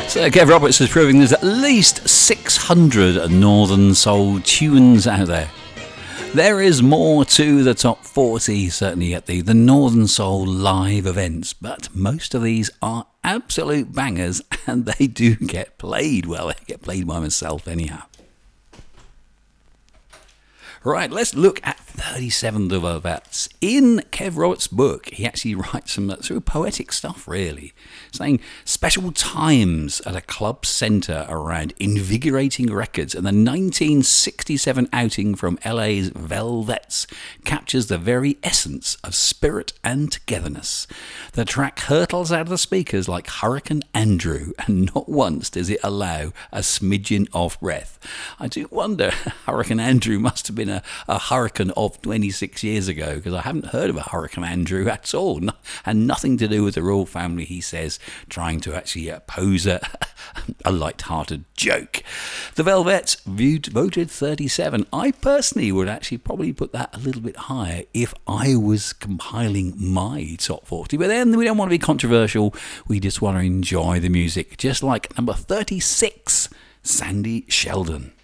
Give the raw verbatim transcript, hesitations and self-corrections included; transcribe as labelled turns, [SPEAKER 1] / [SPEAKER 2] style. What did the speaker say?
[SPEAKER 1] So Kev Roberts is proving there's at least six hundred Northern Soul tunes out there. There is more to the top forty, certainly at the, the Northern Soul live events, but most of these are absolute bangers and they do get played. Well, they get played by myself anyhow. Right, let's look at thirty-seven The Velvets. In Kev Roberts' book, he actually writes some sort of poetic stuff, really, saying special times at a club centre around invigorating records, and the nineteen sixty-seven outing from L A's Velvets captures the very essence of spirit and togetherness. The track hurtles out of the speakers like Hurricane Andrew, and not once does it allow a smidgen of breath. I do wonder, Hurricane Andrew must have been a, a hurricane of twenty-six years ago, because I haven't heard of a Hurricane Andrew at all, no, and nothing to do with the royal family, he says, trying to actually uh, pose a, a light-hearted joke. The Velvets viewed, voted thirty-seven. I personally would actually probably put that a little bit higher if I was compiling my top forty, but then we don't want to be controversial, we just want to enjoy the music, just like number thirty-six, Sandy Sheldon.